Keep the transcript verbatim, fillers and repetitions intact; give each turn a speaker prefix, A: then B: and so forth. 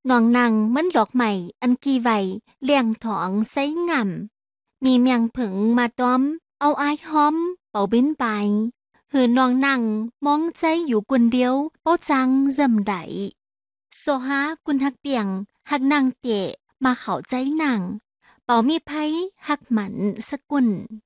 A: น้องนังมันดอกใหม่อันกี่ไวเลี้ยงถองไซงำมีเมียงผึงมาต้อมเอาอายหอมเป่าบินไปหือน้องนังมองใจอยู่คนเดียวเป้าจังจำไดโซฮากุนฮักเปียงฮักนางเตะมาเข้าใจนางเป่ามีไผฮักหมันสกุล